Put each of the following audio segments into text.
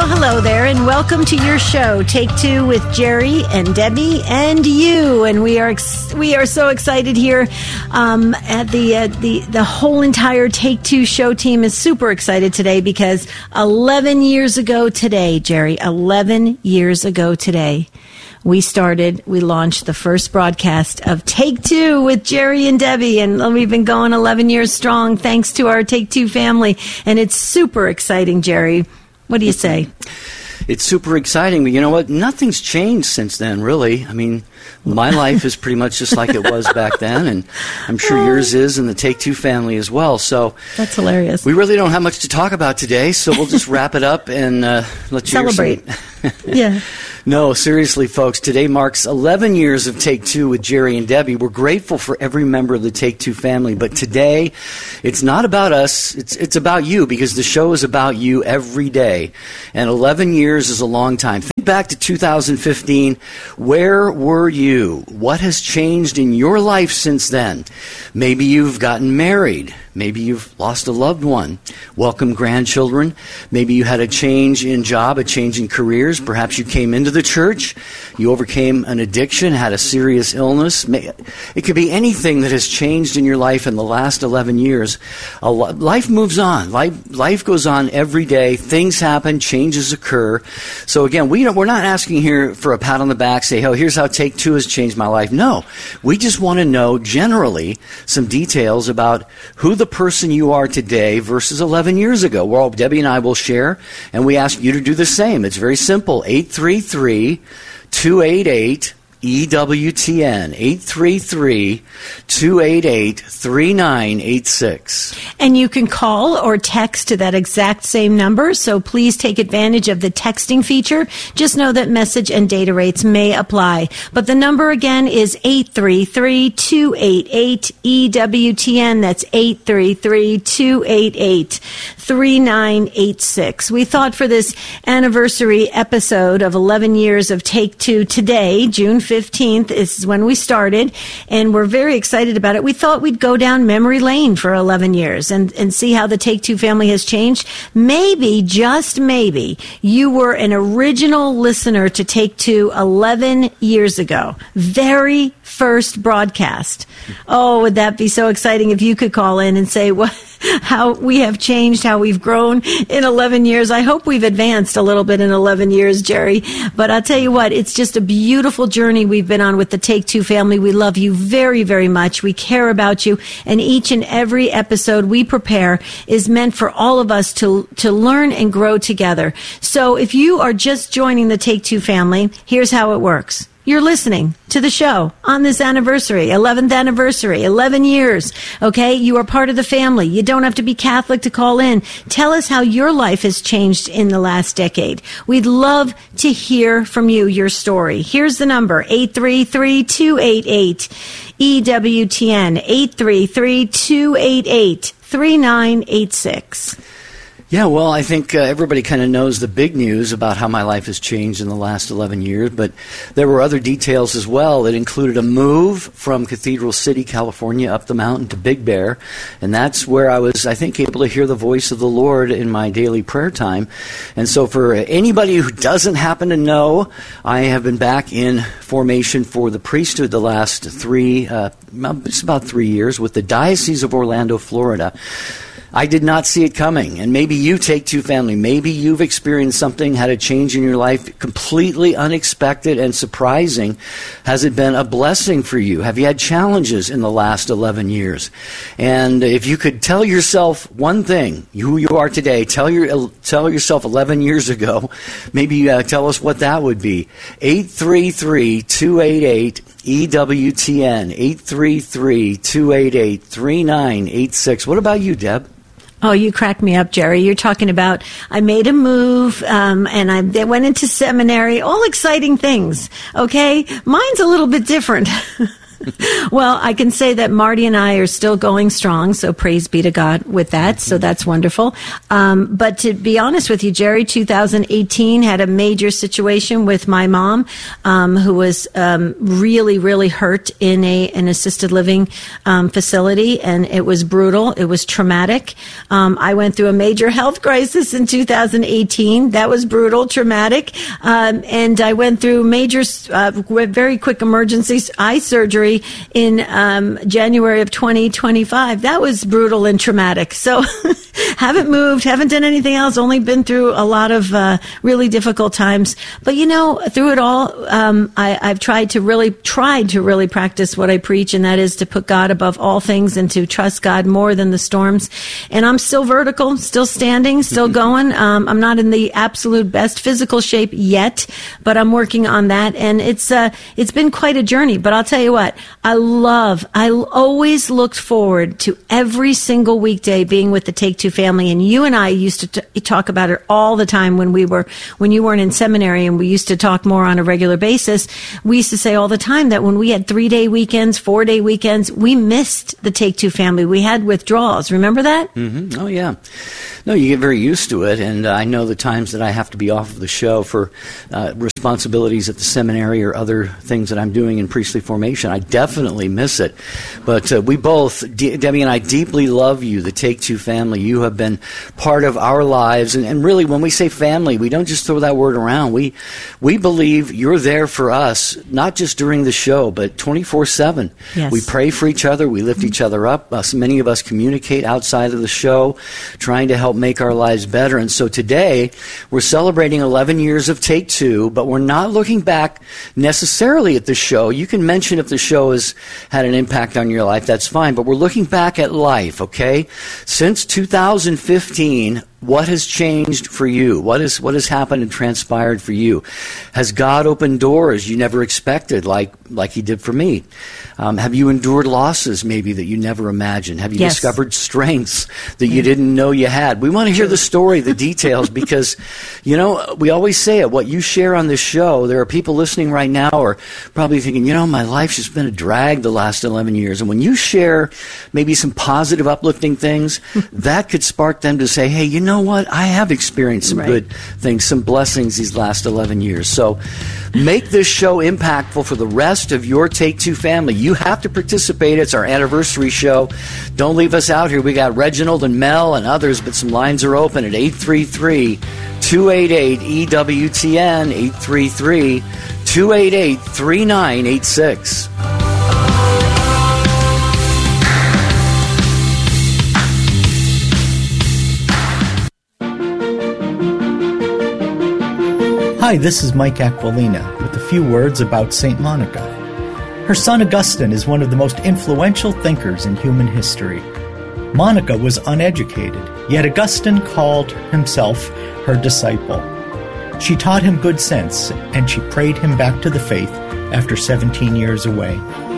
Well, hello there, and welcome to your show, Take Two with Jerry and Debbie and you. And we are so excited here. At the whole entire Take Two show team is super excited today because 11 years ago today, Jerry, 11 years ago today, we launched the first broadcast of Take Two with Jerry and Debbie, and we've been going 11 years strong thanks to our Take Two family, and it's super exciting, Jerry. What do you say? It's super exciting, but you know what? Nothing's changed since then, really. I mean, my life is pretty much just like it was back then, and I'm sure yours is, and the Take Two family as well. So that's hilarious. We really don't have much to talk about today, so we'll just wrap it up and let you celebrate. Yeah. No, seriously, folks, today marks 11 years of Take Two with Jerry and Debbie. We're grateful for every member of the Take Two family, but today it's not about us, it's about you, because the show is about you every day. And 11 years is a long time. Think back to 2015. Where were you? What has changed in your life since then? Maybe you've gotten married. Maybe you've lost a loved one, welcomed grandchildren. Maybe you had a change in job, a change in careers. Perhaps you came into the church. You overcame an addiction, had a serious illness. It could be anything that has changed in your life in the last 11 years. Life moves on. Life goes on every day. Things happen. Changes occur. So again, we're not asking here for a pat on the back, say, oh, here's how Take Two has changed my life. No, we just want to know generally some details about who the person you are today versus 11 years ago. Well, Debbie and I will share, and we ask you to do the same. It's very simple. 833-288 EWTN, 833-288-3986. And you can call or text to that exact same number, so please take advantage of the texting feature. Just know that message and data rates may apply. But the number again is 833-288-EWTN. That's 833-288-3986. We thought for this anniversary episode of 11 years of Take Two today, June 15th is when we started, and we're very excited about it. We thought we'd go down memory lane for 11 years and see how the Take Two family has changed. Maybe, just maybe, you were an original listener to Take Two 11 years ago. Very first broadcast. Oh, would that be so exciting if you could call in and say how we have changed, how we've grown in 11 years. I hope we've advanced a little bit in 11 years, Jerry. But I'll tell you what, it's just a beautiful journey we've been on with the Take Two family. We love you very, very much. We care about you. And each and every episode we prepare is meant for all of us to learn and grow together. So if you are just joining the Take Two family, here's how it works. You're listening to the show on this anniversary, 11th anniversary, 11 years, okay? You are part of the family. You don't have to be Catholic to call in. Tell us how your life has changed in the last decade. We'd love to hear from you, your story. Here's the number, 833-288-EWTN, 833-288-3986. Yeah, well, I think everybody kind of knows the big news about how my life has changed in the last 11 years, but there were other details as well that included a move from Cathedral City, California, up the mountain to Big Bear, and that's where I was, I think, able to hear the voice of the Lord in my daily prayer time. And so for anybody who doesn't happen to know, I have been back in formation for the priesthood the last it's about 3 years with the Diocese of Orlando, Florida. I did not see it coming, and maybe you, Take Two family, maybe you've experienced something, had a change in your life, completely unexpected and surprising. Has it been a blessing for you? Have you had challenges in the last 11 years? And if you could tell yourself one thing, who you are today, tell yourself 11 years ago, maybe tell us what that would be. 833-288 EWTN, 833-288-3986. What about you, Deb? Oh, you crack me up, Jerry. You're talking about I made a move, and I went into seminary, all exciting things, okay? Mine's a little bit different. Well, I can say that Marty and I are still going strong, so praise be to God with that. So that's wonderful. But to be honest with you, Jerry, 2018 had a major situation with my mom, who was really, really hurt in an assisted living facility, and it was brutal. It was traumatic. I went through a major health crisis in 2018. That was brutal, traumatic. And I went through major, very quick emergency eye surgery in January of 2025. That was brutal and traumatic. So haven't moved, haven't done anything else, only been through a lot of really difficult times. But, through it all, I've tried to really practice what I preach, and that is to put God above all things and to trust God more than the storms. And I'm still vertical, still standing, still going. I'm not in the absolute best physical shape yet, but I'm working on that. And it's been quite a journey. But I'll tell you what, I always looked forward to every single weekday being with the Take Two family. And you and I used to talk about it all the time when you weren't in seminary, and we used to talk more on a regular basis. We used to say all the time that when we had 3-day weekends, 4-day weekends, we missed the Take Two family. We had withdrawals. Remember that? Mm-hmm. Oh, yeah. No, you get very used to it, and I know the times that I have to be off of the show for responsibilities at the seminary or other things that I'm doing in priestly formation. I definitely miss it. But we both, Debbie and I, deeply love you, the Take Two family. You have been part of our lives, and really, when we say family, we don't just throw that word around. We believe you're there for us, not just during the show, but 24/7. Yes. We pray for each other. We lift each other up. Many of us communicate outside of the show, trying to help make our lives better. And so today, we're celebrating 11 years of Take Two, but we're not looking back necessarily at the show. You can mention if the show has had an impact on your life, that's fine, but we're looking back at life, okay? Since 2015, what has changed for you? What has happened and transpired for you? Has God opened doors you never expected, like He did for me? Have you endured losses maybe that you never imagined? Have you discovered strengths that you didn't know you had? We want to hear the story, the details, because, we always say it. What you share on this show, there are people listening right now or probably thinking, my life's just been a drag the last 11 years. And when you share maybe some positive, uplifting things, that could spark them to say, hey, you know what? I have experienced some good things, some blessings these last 11 years. So make this show impactful for the rest of your Take Two family. You have to participate. It's our anniversary show. Don't leave us out here. We got Reginald and Mel and others, but some lines are open at 833-288-EWTN, 833-288-3986. Hi, this is Mike Aquilina with a few words about St. Monica. Her son Augustine is one of the most influential thinkers in human history. Monica was uneducated, yet Augustine called himself her disciple. She taught him good sense, and she prayed him back to the faith after 17 years away.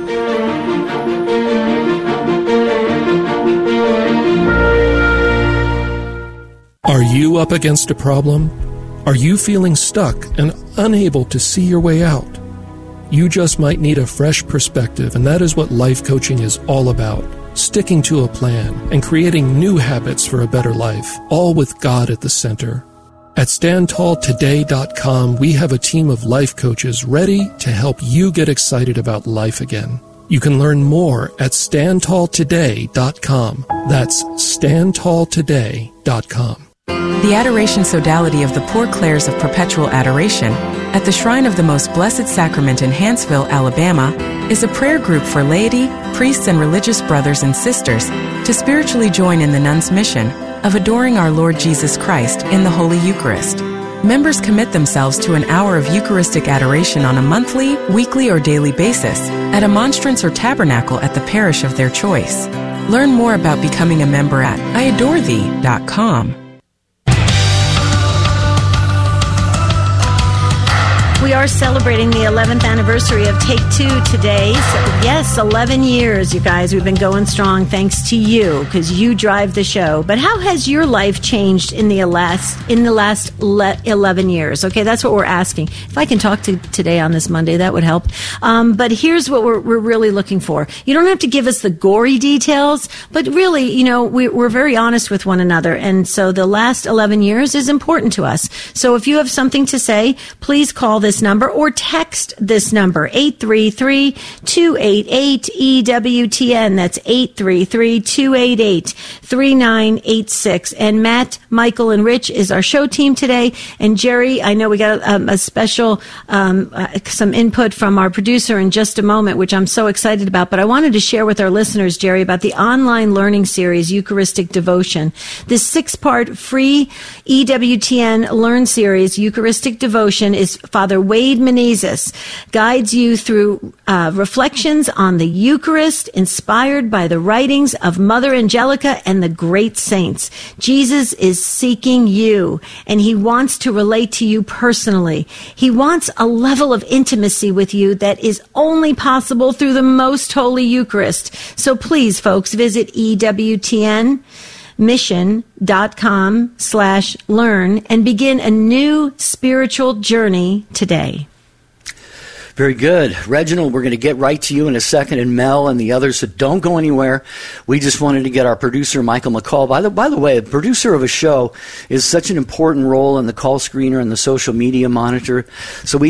Are you up against a problem? Are you feeling stuck and unable to see your way out? You just might need a fresh perspective, and that is what life coaching is all about. Sticking to a plan and creating new habits for a better life, all with God at the center. At StandTallToday.com, we have a team of life coaches ready to help you get excited about life again. You can learn more at StandTallToday.com. That's StandTallToday.com. The Adoration Sodality of the Poor Clares of Perpetual Adoration at the Shrine of the Most Blessed Sacrament in Hanceville, Alabama, is a prayer group for laity, priests, and religious brothers and sisters to spiritually join in the nuns' mission of adoring our Lord Jesus Christ in the Holy Eucharist. Members commit themselves to an hour of Eucharistic adoration on a monthly, weekly, or daily basis at a monstrance or tabernacle at the parish of their choice. Learn more about becoming a member at iadorethee.com. We are celebrating the 11th anniversary of Take Two today. So, yes, 11 years, you guys. We've been going strong thanks to you, because you drive the show. But how has your life changed in the last 11 years? Okay, that's what we're asking. If I can talk to today on this Monday, that would help. But here's what we're really looking for. You don't have to give us the gory details, but really, you know, we're very honest with one another. And so the last 11 years is important to us. So if you have something to say, please call this number or text this number, 833-288-EWTN. That's 833-288-3986. And Matt, Michael, and Rich is our show team today. And Jerry, I know we got a special, some input from our producer in just a moment, which I'm so excited about. But I wanted to share with our listeners, Jerry, about the online learning series, Eucharistic Devotion. This 6-part free EWTN Learn series, Eucharistic Devotion, is Father Wade Menezes guides you through reflections on the Eucharist inspired by the writings of Mother Angelica and the great saints. Jesus is seeking you, and he wants to relate to you personally. He wants a level of intimacy with you that is only possible through the most holy Eucharist. So please, folks, visit EWTNmission.com/learn and begin a new spiritual journey today. Very good. Reginald, we're going to get right to you in a second, and Mel and the others, so don't go anywhere. We just wanted to get our producer, Michael McCall. By the way, the producer of a show is such an important role in the call screener and the social media monitor. So we